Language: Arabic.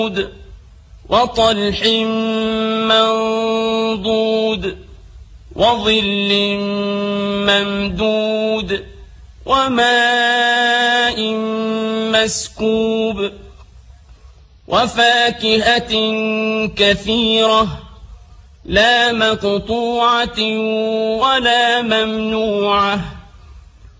وطلح منضود وظل ممدود وماء مسكوب وفاكهة كثيرة لا مقطوعة ولا ممنوعة